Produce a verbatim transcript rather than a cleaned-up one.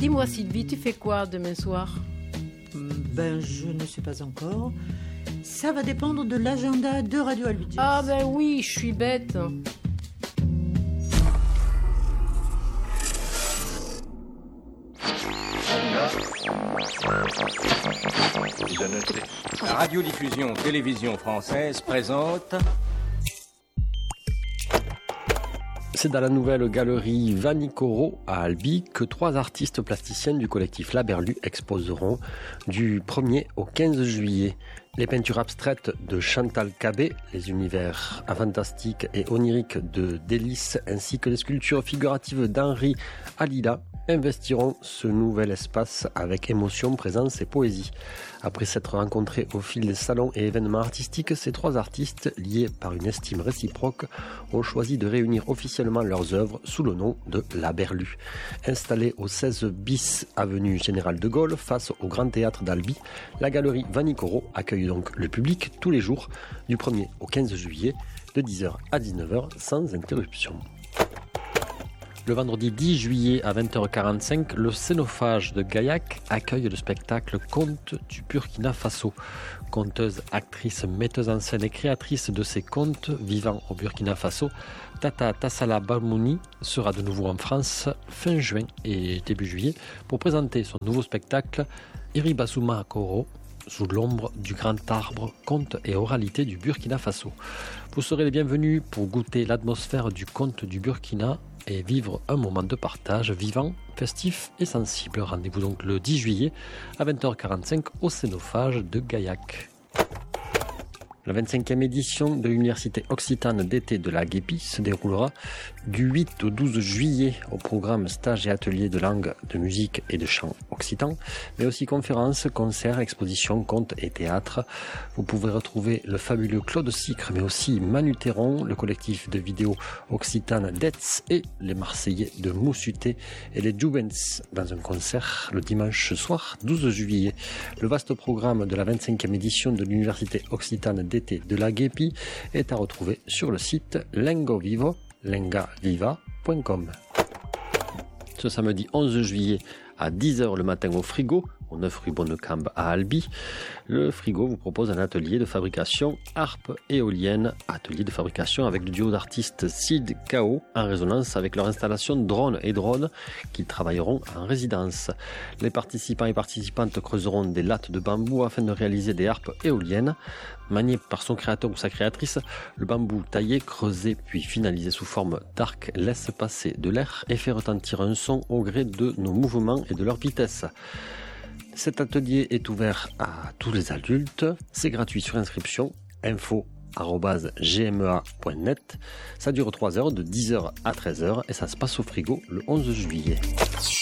Dis-moi Sylvie, tu fais quoi demain soir? Ben, je ne sais pas encore. Ça va dépendre de l'agenda de Radio Albi Jazz. Ah ben oui, je suis bête. La radiodiffusion télévision française présente... C'est dans la nouvelle galerie Vanicoro à Albi que trois artistes plasticiennes du collectif Laberlu exposeront du premier au quinze juillet. Les peintures abstraites de Chantal Cabé, les univers fantastiques et oniriques de Délice ainsi que les sculptures figuratives d'Henri Alila investiront ce nouvel espace avec émotion, présence et poésie. Après s'être rencontrés au fil des salons et événements artistiques, ces trois artistes, liés par une estime réciproque, ont choisi de réunir officiellement leurs œuvres sous le nom de Laberlu. Installée au seize bis avenue Général de Gaulle, face au Grand Théâtre d'Albi, la galerie Vanicoro accueille donc le public tous les jours, du premier au quinze juillet, de dix heures à dix-neuf heures, sans interruption. Le vendredi dix juillet à vingt heures quarante-cinq, le Scénophage de Gaillac accueille le spectacle Contes du Burkina Faso. Conteuse, actrice, metteuse en scène et créatrice de ces contes vivant au Burkina Faso, Tata Tassala Bamouni sera de nouveau en France fin juin et début juillet pour présenter son nouveau spectacle Iribasuma Koro, sous l'ombre du grand arbre, contes et oralité du Burkina Faso. Vous serez les bienvenus pour goûter l'atmosphère du conte du Burkina et vivre un moment de partage vivant, festif et sensible. Rendez-vous donc le dix juillet à vingt heures quarante-cinq au Scénophage de Gaillac. La vingt-cinquième édition de l'Université Occitane d'été de la Guépie se déroulera du huit au douze juillet au programme stages et ateliers de langue, de musique et de chant occitan, mais aussi conférences, concerts, expositions, contes et théâtre. Vous pouvez retrouver le fabuleux Claude Sicre, mais aussi Manu Théron, le collectif de vidéo Occitane Detz et les Marseillais de Moussuté et les Jubens dans un concert le dimanche soir douze juillet. Le vaste programme de la vingt-cinquième édition de l'Université Occitane d'été de la Guépie est à retrouver sur le site lengovivo, lengaviva point com. Ce samedi onze juillet à dix heures le matin au Frigo, au neuf rue Bonnecambe à Albi, le Frigo vous propose un atelier de fabrication harpe éolienne, atelier de fabrication avec le duo d'artistes Sid K O en résonance avec leur installation drone et drone qu'ils travailleront en résidence. Les participants et participantes creuseront des lattes de bambou afin de réaliser des harpes éoliennes. Manié par son créateur ou sa créatrice, le bambou taillé, creusé puis finalisé sous forme d'arc laisse passer de l'air et fait retentir un son au gré de nos mouvements et de leur vitesse. Cet atelier est ouvert à tous les adultes, c'est gratuit sur inscription, info arobase g m e a point net. Ça dure trois heures, de dix heures à treize heures et ça se passe au Frigo le onze juillet.